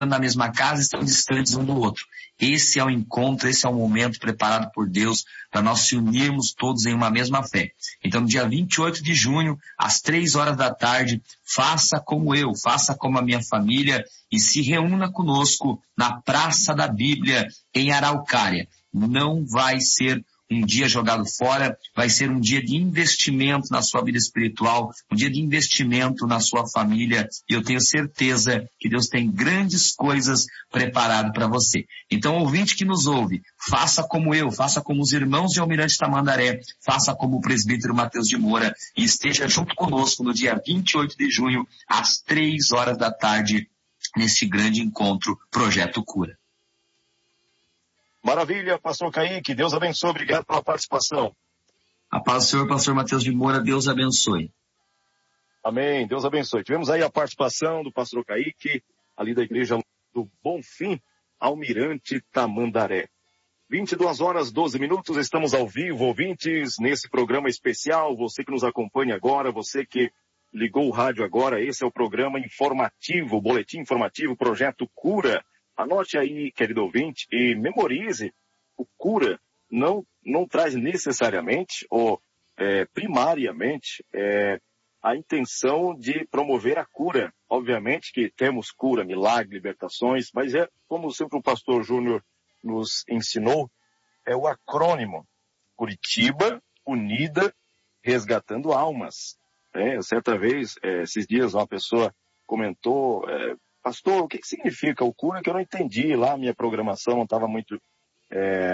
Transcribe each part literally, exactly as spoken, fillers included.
na mesma casa estão distantes um do outro. Esse é o encontro, esse é o momento preparado por Deus para nós se unirmos todos em uma mesma fé. Então, no dia vinte e oito de junho, às três horas da tarde, faça como eu, faça como a minha família e se reúna conosco na Praça da Bíblia, em Araucária. Não vai ser um dia jogado fora, vai ser um dia de investimento na sua vida espiritual, um dia de investimento na sua família, e eu tenho certeza que Deus tem grandes coisas preparado para você. Então, ouvinte que nos ouve, faça como eu, faça como os irmãos de Almirante Tamandaré, faça como o presbítero Mateus de Moura, e esteja junto conosco no dia vinte e oito de junho, às três horas da tarde, nesse grande encontro Projeto Cura. Maravilha, pastor Kaique, Deus abençoe, obrigado pela participação. A paz do Senhor, pastor Mateus de Moura, Deus abençoe. Amém, Deus abençoe. Tivemos aí a participação do pastor Kaique, ali da igreja do Bonfim, Almirante Tamandaré. vinte e duas horas, doze minutos, estamos ao vivo, ouvintes, nesse programa especial. Você que nos acompanha agora, você que ligou o rádio agora, esse é o programa informativo, o boletim informativo, Projeto Cura. Anote aí, querido ouvinte, e memorize, o cura não, não traz necessariamente ou é, primariamente é, a intenção de promover a cura. Obviamente que temos cura, milagre, libertações, mas é, como sempre o pastor Júnior nos ensinou, é o acrônimo Curitiba Unida Resgatando Almas. É, certa vez, é, esses dias, uma pessoa comentou... É, pastor, o que, que significa o cura que eu não entendi lá, minha programação não estava muito, é,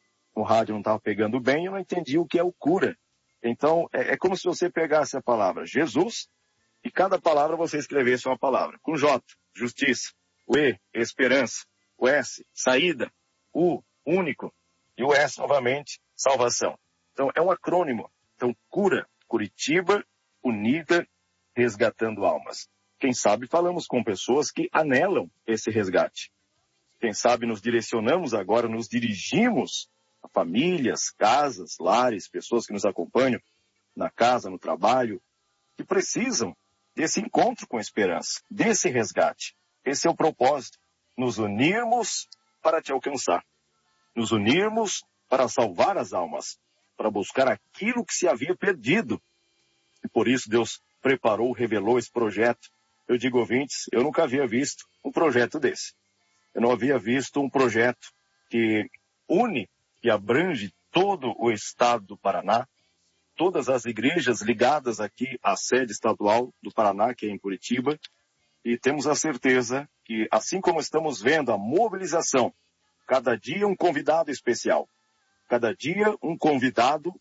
o rádio não estava pegando bem, eu não entendi o que é o cura. Então, é, é como se você pegasse a palavra Jesus e cada palavra você escrevesse uma palavra. Com J, justiça, o E, esperança, o S, saída, U, único, e o S, novamente, salvação. Então, é um acrônimo. Então, cura, Curitiba, Unida, Resgatando Almas. Quem sabe falamos com pessoas que anelam esse resgate. Quem sabe nos direcionamos agora, nos dirigimos a famílias, casas, lares, pessoas que nos acompanham na casa, no trabalho, que precisam desse encontro com esperança, desse resgate. Esse é o propósito, nos unirmos para te alcançar. Nos unirmos para salvar as almas, para buscar aquilo que se havia perdido. E por isso Deus preparou, revelou esse projeto. Eu digo, ouvintes, eu nunca havia visto um projeto desse. Eu não havia visto um projeto que une e abrange todo o estado do Paraná, todas as igrejas ligadas aqui à sede estadual do Paraná, que é em Curitiba, e temos a certeza que, assim como estamos vendo a mobilização, cada dia um convidado especial, cada dia um convidado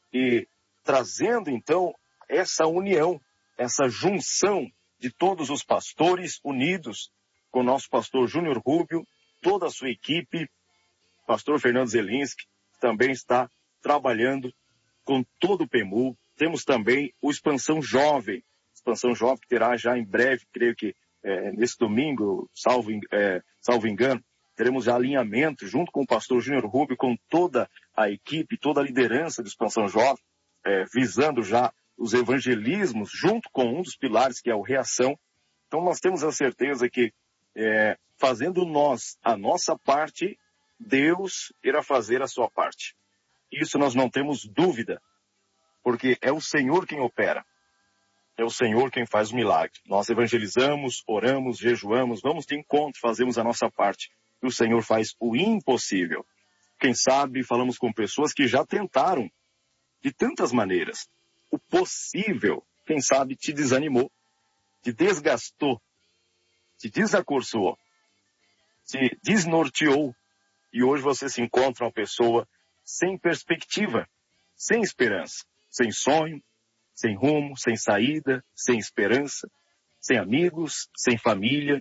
e trazendo, então, essa união, essa junção de todos os pastores unidos com o nosso pastor Júnior Rubio, toda a sua equipe, pastor Fernando Zelinski, também está trabalhando com todo o P E M U. Temos também o Expansão Jovem, Expansão Jovem que terá já em breve, creio que é, nesse domingo, salvo, é, salvo engano, teremos já alinhamento junto com o pastor Júnior Rubio, com toda a equipe, toda a liderança do Expansão Jovem, é, visando já os evangelismos, junto com um dos pilares, que é o Reação. Então nós temos a certeza que, é, fazendo nós a nossa parte, Deus irá fazer a sua parte. Isso nós não temos dúvida, porque é o Senhor quem opera. É o Senhor quem faz o milagre. Nós evangelizamos, oramos, jejuamos, vamos de encontro, fazemos a nossa parte. E o Senhor faz o impossível. Quem sabe falamos com pessoas que já tentaram de tantas maneiras. O possível, quem sabe, te desanimou, te desgastou, te desacorçoou, te desnorteou. E hoje você se encontra uma pessoa sem perspectiva, sem esperança, sem sonho, sem rumo, sem saída, sem esperança, sem amigos, sem família.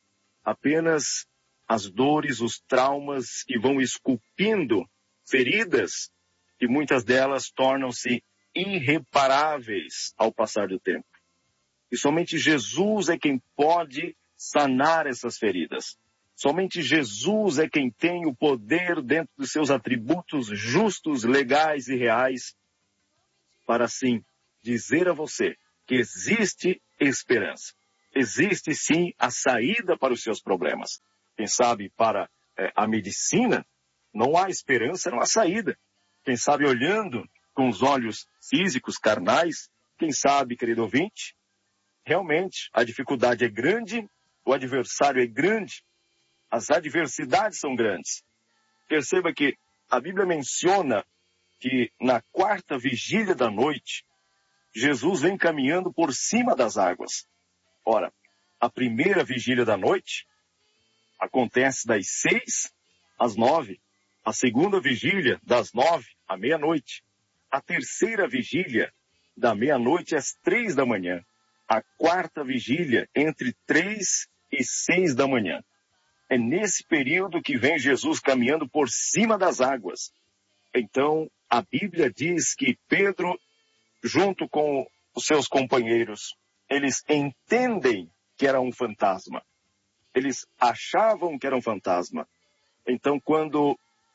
Apenas as dores, os traumas que vão esculpindo feridas e muitas delas tornam-se irreparáveis ao passar do tempo. E somente Jesus é quem pode sanar essas feridas. Somente Jesus é quem tem o poder dentro dos seus atributos justos, legais e reais para, assim, dizer a você que existe esperança. existe sim a saída para os seus problemas. Quem sabe para é, a medicina, não há esperança, não há saída. Quem sabe olhando com os olhos físicos, carnais, quem sabe, querido ouvinte, realmente a dificuldade é grande, o adversário é grande, as adversidades são grandes. Perceba que a Bíblia menciona que na quarta vigília da noite, Jesus vem caminhando por cima das águas. Ora, a primeira vigília da noite acontece das seis às nove. A segunda vigília das nove à meia-noite. A terceira vigília da meia-noite às três da manhã. A quarta vigília entre três e seis da manhã. É nesse período que vem Jesus caminhando por cima das águas. Então, a Bíblia diz que Pedro, junto com os seus companheiros, eles entendem que era um fantasma. Eles achavam que era um fantasma. Então, quando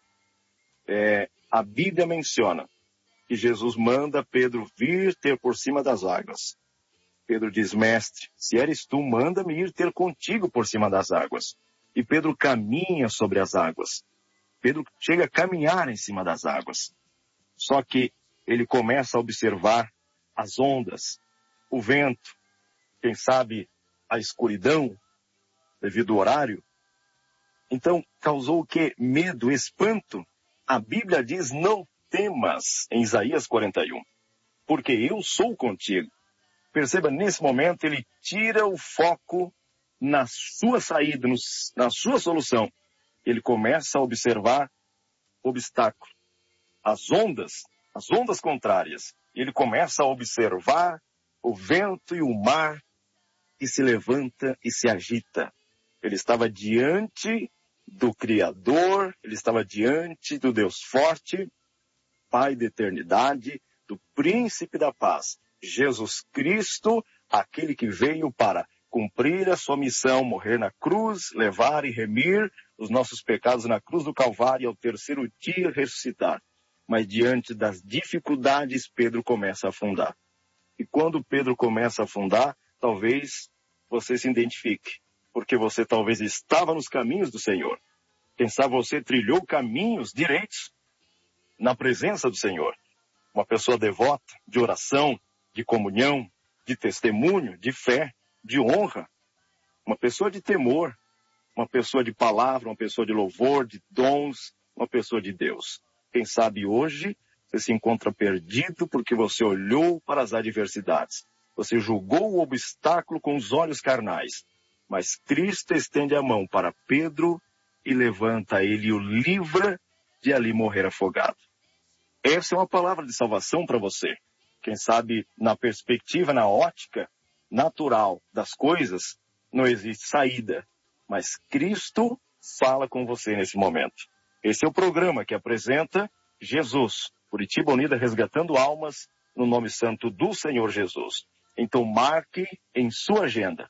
é, a Bíblia menciona que Jesus manda Pedro vir ter por cima das águas, Pedro diz, mestre, se eres tu, manda-me ir ter contigo por cima das águas. E Pedro caminha sobre as águas. Pedro chega a caminhar em cima das águas. Só que ele começa a observar as ondas, o vento, quem sabe a escuridão, devido ao horário. Então, causou o quê? Medo, espanto. A Bíblia diz, não temas, em Isaías quarenta e um, porque eu sou contigo. Perceba, nesse momento, ele tira o foco na sua saída, no, na sua solução. Ele começa a observar o obstáculo, as ondas, as ondas contrárias. Ele começa a observar o vento e o mar que se levanta e se agita. Ele estava diante do Criador, ele estava diante do Deus forte, Pai da eternidade, do Príncipe da paz, Jesus Cristo, aquele que veio para cumprir a sua missão, morrer na cruz, levar e remir os nossos pecados na cruz do Calvário e ao terceiro dia ressuscitar. Mas diante das dificuldades, Pedro começa a afundar. E quando Pedro começa a afundar, talvez você se identifique, porque você talvez estava nos caminhos do Senhor. Quem sabe você trilhou caminhos direitos na presença do Senhor. Uma pessoa devota, de oração, de comunhão, de testemunho, de fé, de honra. Uma pessoa de temor, uma pessoa de palavra, uma pessoa de louvor, de dons, uma pessoa de Deus. Quem sabe hoje você se encontra perdido porque você olhou para as adversidades. Você julgou o obstáculo com os olhos carnais. Mas Cristo estende a mão para Pedro e levanta ele e o livra de ali morrer afogado. Essa é uma palavra de salvação para você. Quem sabe na perspectiva, na ótica natural das coisas, não existe saída. Mas Cristo fala com você nesse momento. Esse é o programa que apresenta Jesus, Curitiba Unida Resgatando Almas, no nome santo do Senhor Jesus. Então marque em sua agenda.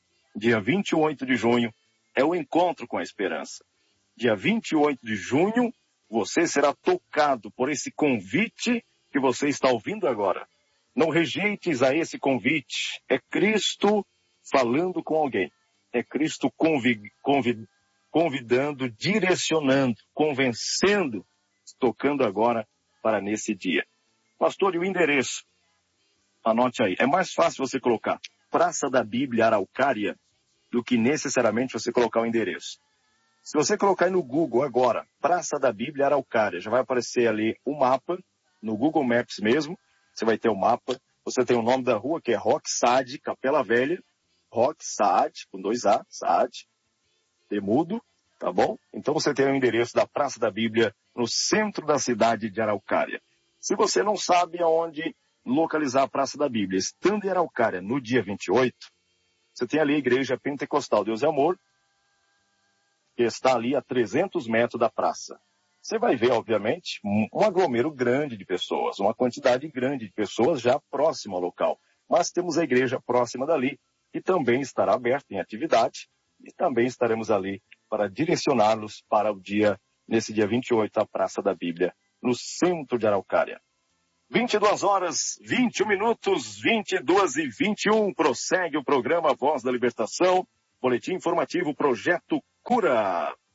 Dia vinte e oito de junho é o encontro com a esperança. Dia vinte e oito de junho, você será tocado por esse convite que você está ouvindo agora. Não rejeites a esse convite. É Cristo falando com alguém. É Cristo convid, convid, convidando, direcionando, convencendo, tocando agora para nesse dia. Pastor, e o endereço? Anote aí. É mais fácil você colocar Praça da Bíblia Araucária do que necessariamente você colocar o endereço. Se você colocar aí no Google agora, Praça da Bíblia Araucária, já vai aparecer ali o mapa, no Google Maps mesmo, você vai ter o mapa, você tem o nome da rua, que é Roque Saad, Capela Velha, Roque Saad, com dois A, Saad, Temudo, tá bom? Então você tem o endereço da Praça da Bíblia, no centro da cidade de Araucária. Se você não sabe aonde localizar a Praça da Bíblia, estando em Araucária no dia vinte e oito, você tem ali a Igreja Pentecostal Deus e Amor, que está ali a trezentos metros da praça. Você vai ver, obviamente, um aglomero grande de pessoas, uma quantidade grande de pessoas já próxima ao local. Mas temos a igreja próxima dali, que também estará aberta em atividade, e também estaremos ali para direcioná-los para o dia, nesse dia vinte e oito, a Praça da Bíblia, no centro de Araucária. vinte e duas horas, vinte e um minutos, vinte e duas e vinte e um. Prossegue o programa Voz da Libertação. Boletim informativo Projeto Cura.